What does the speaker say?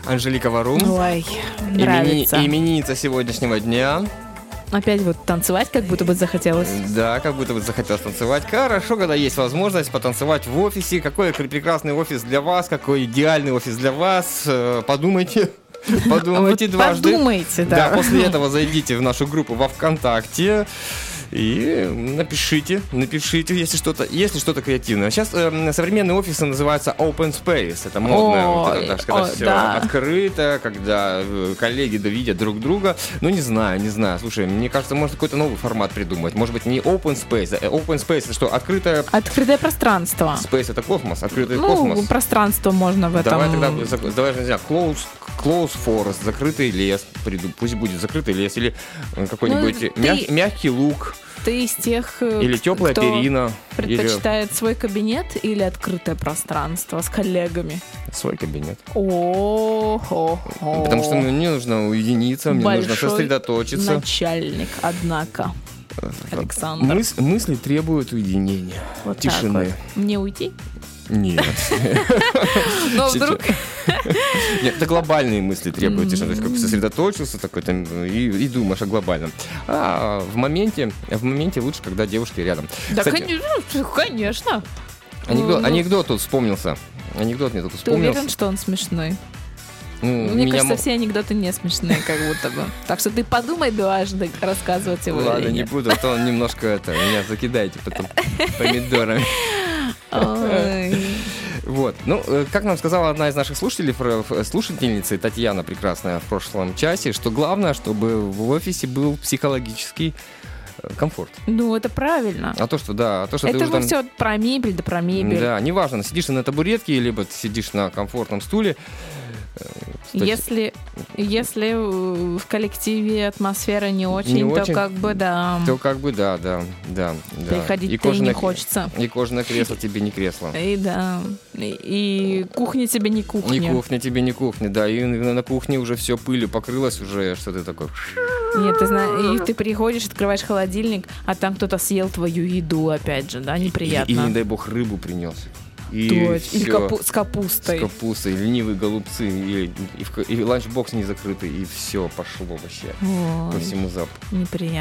Анжелика Варум. Ой, нравится. Именинница сегодняшнего дня. Опять вот танцевать как будто бы захотелось. Да, как будто бы захотелось танцевать. Хорошо, когда есть возможность потанцевать в офисе. Какой прекрасный офис для вас, какой идеальный офис для вас. Подумайте. Подумайте дважды. Подумайте, да. Да, после этого зайдите в нашу группу во ВКонтакте и напишите, если что-то креативное. Сейчас современные офисы называются open space. Это модно, когда все открыто, когда коллеги видят друг друга. Ну, не знаю. Слушай, мне кажется, можно какой-то новый формат придумать. Может быть, не open space, а open space это что? Открытое пространство. Space это космос, открытый космос. Пространство можно в этом. Давай, не знаю, close forest, закрытый лес. Пусть будет закрытый лес или какой-нибудь мягкий луг. Ты из тех, или теплая перина. Предпочитает свой кабинет или открытое пространство с коллегами? Свой кабинет. Потому что мне нужно уединиться, мне нужно сосредоточиться. Начальник, однако. Александр. Мысли требуют уединения, тишины. Мне уйти? Нет. Но вдруг... Нет, это глобальные мысли требуют тишины. То есть как сосредоточился такой там и думаешь о глобальном. А в моменте лучше, когда девушки рядом. Да, конечно. Анекдот тут вспомнился. Ты уверен, что он смешной? Мне кажется, все анекдоты не смешные, как будто бы. Так что ты подумай дважды, рассказывать его. Ладно, не буду, а то он немножко меня закидаете потом помидорами. Вот. Как нам сказала одна из наших слушательницы, Татьяна прекрасная, в прошлом часе, что главное, чтобы в офисе был психологический комфорт. Это правильно. Это ты уже все про мебель, да про мебель. Да, неважно, сидишь ты на табуретке, либо ты сидишь на комфортном стуле. Если в коллективе атмосфера не очень, то как бы да. Приходить-то и не хочется. И кожаное кресло тебе не кресло. И кухня тебе не кухня. И кухня тебе не кухня, да. И на кухне уже все пылью покрылось, уже что ты такой... Нет, ты знаешь, и ты приходишь, открываешь холодильник, а там кто-то съел твою еду, опять же, да, неприятно. Или не дай бог, рыбу принес. Или с капустой. С капустой, ленивые голубцы, и ланчбокс не закрытый, и все пошло вообще по всему запаху. Неприятно.